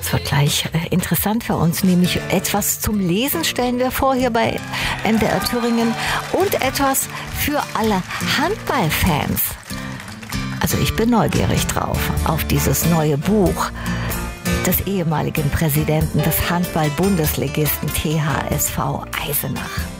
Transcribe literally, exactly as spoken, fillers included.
Es wird gleich äh, interessant für uns, nämlich etwas zum Lesen stellen wir vor hier bei M D R Thüringen und etwas für alle Handballfans. Also ich bin neugierig drauf, auf dieses neue Buch des ehemaligen Präsidenten des Handball-Bundesligisten T H S V Eisenach.